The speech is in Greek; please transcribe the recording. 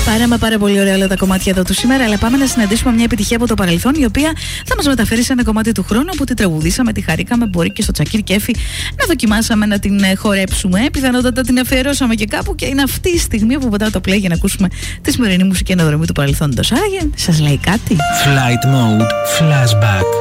Πάρα πολύ ωραία όλα τα κομμάτια εδώ του σήμερα, αλλά πάμε να συναντήσουμε μια επιτυχία από το παρελθόν, η οποία θα μας μεταφέρει σε ένα κομμάτι του χρόνου που την τραγουδήσαμε, τη χαρήκαμε, μπορεί και στο Τσακίρ Κέφι να δοκιμάσαμε να την χορέψουμε. Πιθανότατα την αφιερώσαμε και κάπου και είναι αυτή η στιγμή που πατάω το play για να ακούσουμε τη σημερινή μουσική αναδρομή του παρελθόντος. Άραγε, σας λέει κάτι? Flight Mode Flashback.